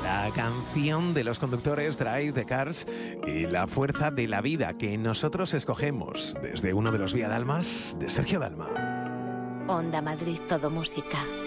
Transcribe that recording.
La canción de los conductores Drive the Cars y la fuerza de la vida que nosotros escogemos desde uno de los Vía Dalmas de Sergio Dalma. Onda Madrid, todo música.